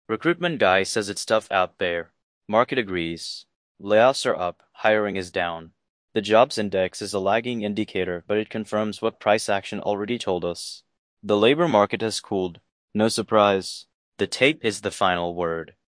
Recruitment guy says it's tough out there. Market agrees. Layoffs are up, hiring is down. The jobs index is a lagging indicator, but it confirms what price action already told us. The labor market has cooled. No surprise. The tape is the final word.